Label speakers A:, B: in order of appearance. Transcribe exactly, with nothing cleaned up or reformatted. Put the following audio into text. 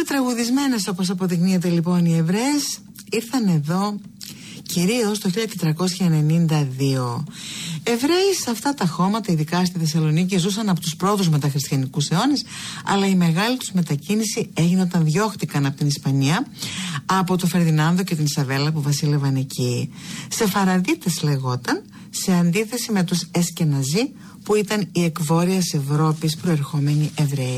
A: τραγουδισμένες, όπως αποδεικνύεται λοιπόν, οι Εβραίες ήρθαν εδώ κυρίως το χίλια τετρακόσια ενενήντα δύο. Εβραίοι σε αυτά τα χώματα, ειδικά στη Θεσσαλονίκη, ζούσαν από τους πρώτους μεταχριστιανικούς αιώνες, αλλά η μεγάλη τους μετακίνηση έγινε όταν διώχτηκαν από την Ισπανία, από τον Φερδινάνδο και την Ισαβέλα που βασίλευαν εκεί. Σεφαραδίτες λεγόταν, σε αντίθεση με τους Εσκεναζί που ήταν οι εκ Βόρειας Ευρώπης προερχόμενοι Εβραίοι.